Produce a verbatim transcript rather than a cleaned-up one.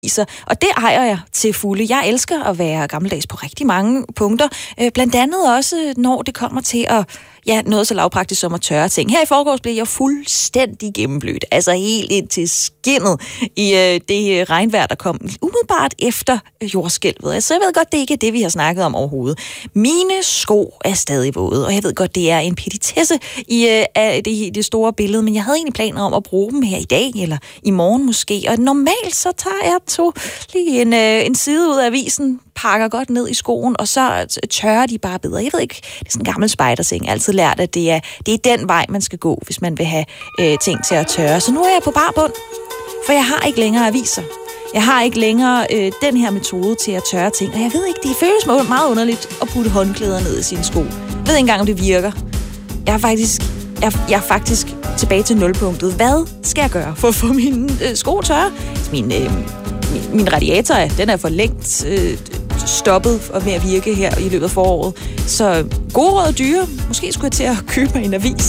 aviser, og det ejer jeg til fulde. Jeg elsker at være gammeldags på rigtig mange punkter, øh, blandt andet også, når det kommer til at ja, noget så lavpraktisk som at tørre ting. Her i forgårs blev jeg fuldstændig gennemblødt, altså helt ind til skinnet i øh, det regnvejr, der kom umiddelbart efter jordskælvet. Altså, jeg ved godt, det ikke er det, vi har snakket om overhovedet. Mine sko er stadig våde, og jeg ved godt, det er en petitesse i øh, af det, det store billede, men jeg havde egentlig planer om at bruge dem her i dag, eller i morgen måske, og normalt så tager jeg to lige en, øh, en side ud af avisen, pakker godt ned i skoen, og så tørrer de bare bedre. Jeg ved ikke, det er sådan en gammel spejderseng. Jeg har altid lært, at det er, det er den vej, man skal gå, hvis man vil have øh, ting til at tørre. Så nu er jeg på bar bund, for jeg har ikke længere aviser. Jeg har ikke længere øh, den her metode til at tørre ting, og jeg ved ikke, det føles meget underligt at putte håndklæder ned i sine sko. Jeg ved ikke engang, om det virker. Jeg er faktisk, jeg, jeg er faktisk tilbage til nulpunktet. Hvad skal jeg gøre for at få mine øh, sko tørre? Min, øh, min, min radiator, den er for længt øh, stoppet og med at virke her i løbet af foråret. Så gode råd og dyre. Måske skulle jeg til at købe mig en avis.